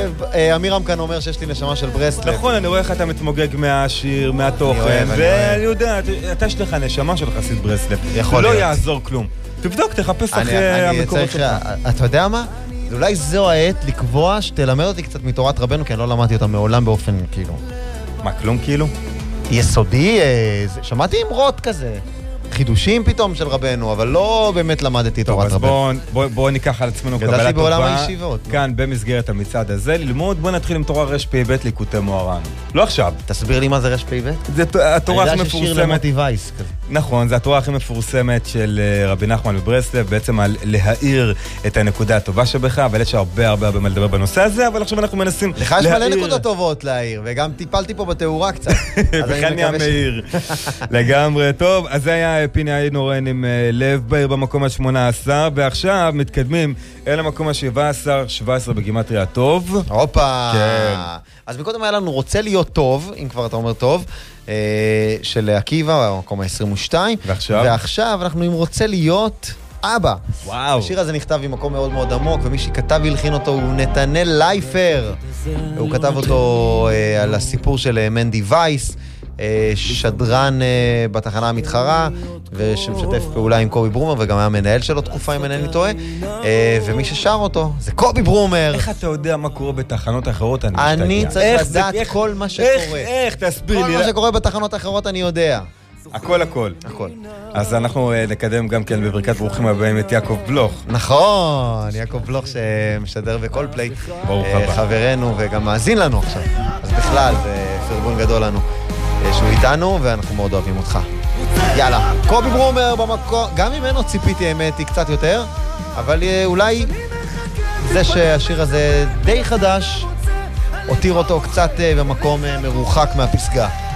אמירם כאן אומר שיש לי נשמה של ברסלב. נכון, אני רואה איך אתה מתמוגג מהשיר, מהתוכן, ואני יודע, אתה יש לך נשמה של חסיד ברסלב. לא יעזור כלום. תבדוק, תחפש אחרי המקורות שלך. אתה יודע מה? אולי זו העת לקבוע שתלמד אותי קצת מתורת רבנו, כי אני לא למדתי אותה מעולם באופן כאילו... מה, כלום כאילו? יסודי, שמעתי אמרות כזה. חידושים פתאום של רבנו, אבל לא באמת למדתי תורת רבנו. טוב, אז בואו ניקח על עצמנו קבלה טובה. גדלתי בעולם הישיבות. כאן, במסגרת המצעד הזה, ללמוד, בואו נתחיל עם תורה רש"פ ליקוטי מוהר"ן. לא עכשיו. תסביר לי מה זה רש"פ? זה התורה הכי אני יודע ששיר למוטי וייס כזה. נכון, זו התורה הכי מפורסמת של רבי נחמן מברסלב, בעצם על להאיר את הנקודה הטובה שבך, אבל יש הרבה מה לדבר בנושא הזה, אבל עכשיו אנחנו מנסים לך יש מלא נקודות טובות להאיר, וגם טיפלתי פה בתאורה קצת. בכלל נהיה מהיר. לגמרי, טוב, אז זה היה פיני איינורן עם לב בעיר במקום ה-18, ועכשיו מתקדמים אל המקום ה-17, 17 בגימטריה הטוב. הופה. אז מקודם היה לנו רוצה להיות טוב, אם כבר אתה אומר טוב, של עקיבא, במקום ה-22. ועכשיו אנחנו עם רוצה להיות אבא. וואו. השיר הזה נכתב ממקום מאוד מאוד עמוק, ומי שכתב והלחין אותו הוא נתנאל לייפר. הוא כתב אותו על הסיפור של מנדי וייס, שדרן בתחנה המתחרה, ושמשתף פעולה עם קובי ברומר, וגם היה מנהל שלו תקופה, אם אינני טועה, ומי ששר אותו זה קובי ברומר. איך אתה יודע מה קורה בתחנות אחרות? אני צריך לדעת כל מה שקורה. איך? תסביר לי. כל מה שקורה בתחנות אחרות אני יודע. הכל. אז אנחנו נקדם גם כן בברכת ברוכים הבאים את יעקב בלוך. נכון, יעקב בלוך שמשדר בכל פליי. ברוך הבא. חברנו וגם מאזין לנו עכשיו. אז בכלל, זה פרגון גדול לנו שהוא איתנו, ואנחנו מאוד אוהבים אותך. יאללה, קובי ברומר במקום, גם ממנו ציפיתי האמת היא קצת יותר, אבל אולי זה שהשיר הזה די חדש, הותיר אותו קצת במקום מרוחק מהפסגה.